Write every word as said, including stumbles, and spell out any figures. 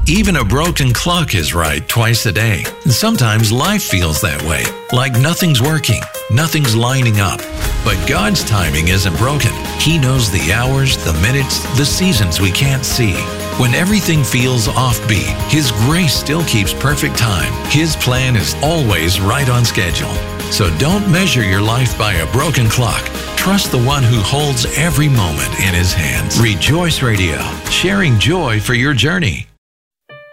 Even a broken clock is right twice a day. And sometimes life feels that way, like nothing's working, nothing's lining up. But God's timing isn't broken. He knows the hours, the minutes, the seasons we can't see. When everything feels offbeat, His grace still keeps perfect time. His plan is always right on schedule. So don't measure your life by a broken clock. Trust the one who holds every moment in His hands. Rejoice Radio, sharing joy for your journey.